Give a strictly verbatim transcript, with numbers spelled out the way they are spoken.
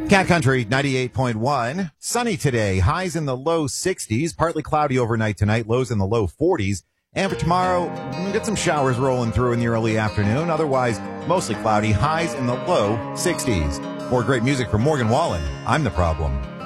Cat Country ninety-eight point one. Sunny today. Highs in the low sixties. Partly cloudy overnight tonight. Lows in the low forties. And for tomorrow, we'll get some showers rolling through in the early afternoon. Otherwise, mostly cloudy. Highs in the low sixties. More great music from Morgan Wallen. I'm the Problem.